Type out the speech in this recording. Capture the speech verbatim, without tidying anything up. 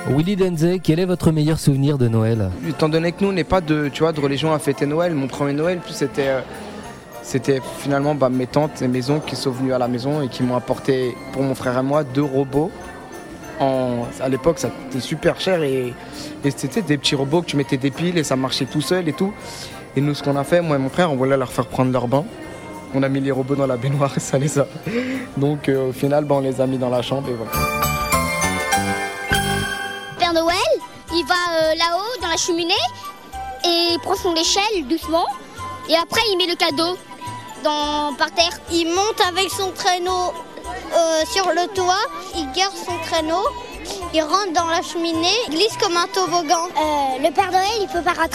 Willy Denze, quel est votre meilleur souvenir de Noël ? Étant donné que nous, on n'est pas de, tu vois, de religion à fêter Noël, mon premier Noël, plus c'était, euh, c'était finalement bah, mes tantes et mes oncles qui sont venus à la maison et qui m'ont apporté, pour mon frère et moi, deux robots. En, à l'époque, ça coûtait super cher et, et c'était des petits robots que tu mettais des piles et ça marchait tout seul et tout. Et nous, ce qu'on a fait, moi et mon frère, on voulait leur faire prendre leur bain. On a mis les robots dans la baignoire et ça les a. Donc euh, au final, bah, on les a mis dans la chambre et voilà. Père Noël, il va euh, là-haut dans la cheminée et il prend son échelle doucement et après il met le cadeau dans, par terre. Il monte avec son traîneau euh, sur le toit, il garde son traîneau, il rentre dans la cheminée, il glisse comme un toboggan. Euh, le Père Noël, il peut pas rentrer